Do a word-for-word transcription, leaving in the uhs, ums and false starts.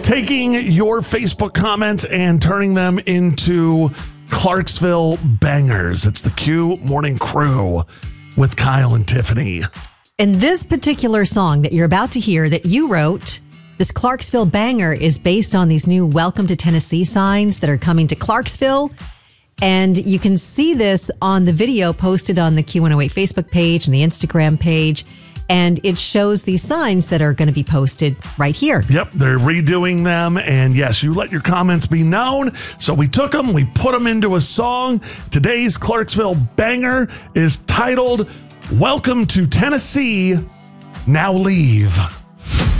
taking your Facebook comments and turning them into Clarksville bangers. It's the Q Morning Crew with Kyle and Tiffany. And this particular song that you're about to hear that you wrote, this Clarksville banger, is based on these new Welcome to Tennessee signs that are coming to Clarksville. And you can see this on the video posted on the Q one oh eight Facebook page and the Instagram page. And it shows these signs that are going to be posted right here. Yep, they're redoing them. And yes, you let your comments be known. So we took them, we put them into a song. Today's Clarksville banger is titled Welcome to Tennessee, Now Leave.